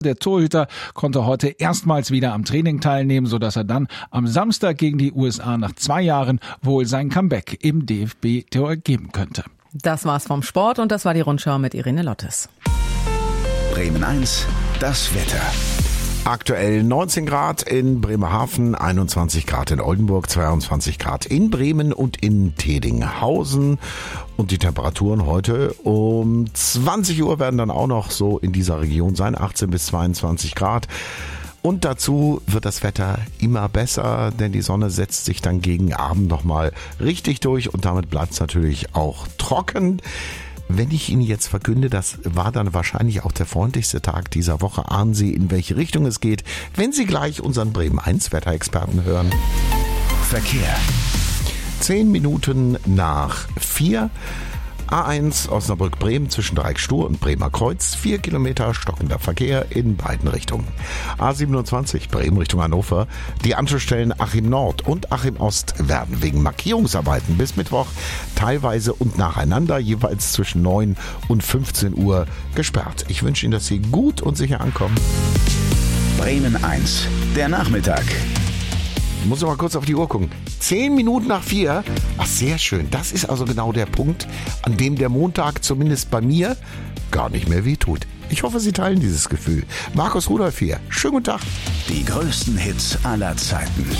Der Torhüter konnte heute erstmals wieder am Training teilnehmen, sodass er dann am Samstag gegen die USA nach 2 Jahren wohl sein Comeback im DFB-Tor geben könnte. Das war's vom Sport und das war die Rundschau mit Irene Lottes. Bremen 1, das Wetter. Aktuell 19 Grad in Bremerhaven, 21 Grad in Oldenburg, 22 Grad in Bremen und in Tedinghausen. Und die Temperaturen heute um 20 Uhr werden dann auch noch so in dieser Region sein, 18 bis 22 Grad. Und dazu wird das Wetter immer besser, denn die Sonne setzt sich dann gegen Abend nochmal richtig durch und damit bleibt es natürlich auch trocken. Wenn ich Ihnen jetzt verkünde, das war dann wahrscheinlich auch der freundlichste Tag dieser Woche, ahnen Sie, in welche Richtung es geht, wenn Sie gleich unseren Bremen 1 Wetterexperten hören. Verkehr. 10 Minuten nach 4. A1 Osnabrück-Bremen zwischen Dreieck-Stur und Bremer Kreuz. 4 Kilometer stockender Verkehr in beiden Richtungen. A27 Bremen Richtung Hannover. Die Anschlussstellen Achim Nord und Achim Ost werden wegen Markierungsarbeiten bis Mittwoch teilweise und nacheinander jeweils zwischen 9 und 15 Uhr gesperrt. Ich wünsche Ihnen, dass Sie gut und sicher ankommen. Bremen 1, der Nachmittag. Ich muss noch mal kurz auf die Uhr gucken. 10 Minuten nach 4. Ach, sehr schön. Das ist also genau der Punkt, an dem der Montag zumindest bei mir gar nicht mehr wehtut. Ich hoffe, Sie teilen dieses Gefühl. Markus Rudolph hier. Schönen guten Tag. Die größten Hits aller Zeiten.